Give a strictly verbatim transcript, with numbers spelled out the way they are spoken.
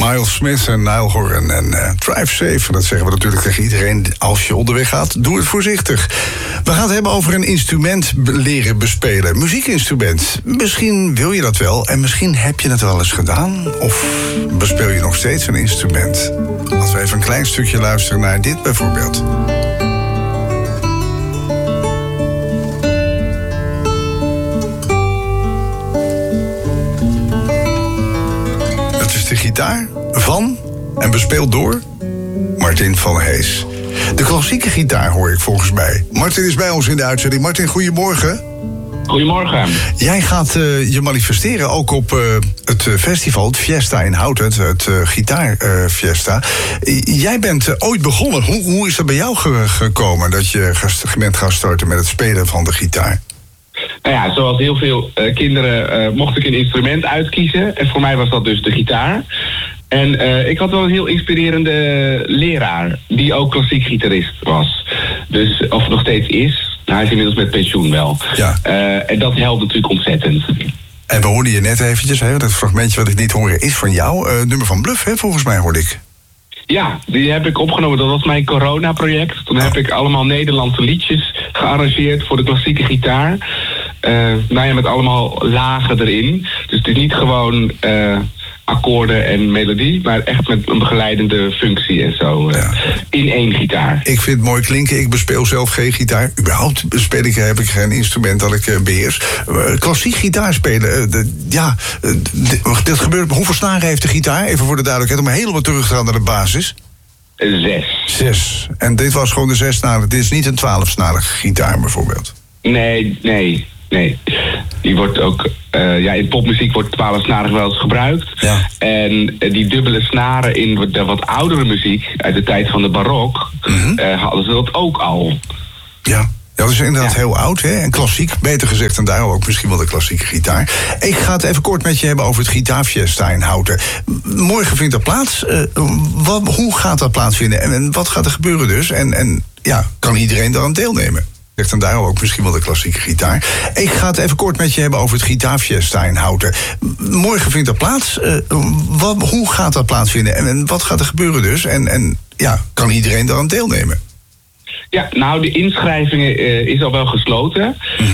Miles Smith en Niall Horan en uh, Drive Safe. Dat zeggen we natuurlijk tegen iedereen. Als je onderweg gaat, doe het voorzichtig. We gaan het hebben over een instrument leren bespelen. Muziekinstrument. Misschien wil je dat wel en misschien heb je het wel eens gedaan. Of bespeel je nog steeds een instrument. Laten we even een klein stukje luisteren naar dit bijvoorbeeld. De gitaar van en bespeeld door Martin van Hees. De klassieke gitaar hoor ik volgens mij. Martin is bij ons in de uitzending. Martin, goedemorgen. Goedemorgen. Jij gaat uh, je manifesteren ook op uh, het festival, het Fiesta in Houten, het, het uh, gitaarfiesta. Uh, jij bent uh, ooit begonnen. Hoe, hoe is dat bij jou ge- gekomen dat je gast- bent gaan starten met het spelen van de gitaar? Nou ja, zoals heel veel uh, kinderen uh, mocht ik een instrument uitkiezen. En voor mij was dat dus de gitaar. En uh, ik had wel een heel inspirerende leraar, die ook klassiek gitarist was. Dus, of nog steeds is. Nou, hij is inmiddels met pensioen wel. Ja. Uh, en dat helpt natuurlijk ontzettend. En we hoorden je net eventjes, hè, dat fragmentje wat ik niet hoorde is van jou. Uh, nummer van Bluff, hè, volgens mij hoorde ik. Ja, die heb ik opgenomen. Dat was mijn corona-project. Toen oh. heb ik allemaal Nederlandse liedjes gearrangeerd voor de klassieke gitaar. Uh, nou ja, met allemaal lagen erin. Dus het is niet gewoon uh, akkoorden en melodie, maar echt met een begeleidende functie en zo. Uh, ja. In één gitaar. Ik vind het mooi klinken. Ik bespeel zelf geen gitaar. Überhaupt bespeel ik, heb ik geen instrument dat ik uh, beheers. Uh, klassiek gitaar spelen. Uh, de, ja, uh, de, dat gebeurt. Hoeveel snaren heeft de gitaar? Even voor de duidelijkheid, om helemaal terug te gaan naar de basis. Zes. Zes. En dit was gewoon de zes snaren. Dit is niet een twaalfsnarige gitaar bijvoorbeeld. Nee, nee. Nee, die wordt ook, uh, ja, in popmuziek wordt twaalfsnarig wel eens gebruikt. Ja. En uh, die dubbele snaren in de wat oudere muziek, uit de tijd van de barok, mm-hmm. uh, hadden ze dat ook al. Ja, ja dat is inderdaad ja. heel oud, hè? En klassiek, beter gezegd, en daarom ook misschien wel de klassieke gitaar. Ik ga het even kort met je hebben over het Gitaarfiesta in Houten. Morgen vindt dat plaats. Uh, wat, hoe gaat dat plaatsvinden en, en wat gaat er gebeuren dus? En, en ja, kan iedereen daaraan deelnemen? Zegt en daarom ook misschien wel de klassieke gitaar. Ik ga het even kort met je hebben over het Gitaarfiesta in Houten. Morgen vindt dat plaats. Uh, wat, hoe gaat dat plaatsvinden en, en wat gaat er gebeuren dus? En, en ja, kan iedereen daaraan deelnemen? Ja, nou, de inschrijving uh, is al wel gesloten.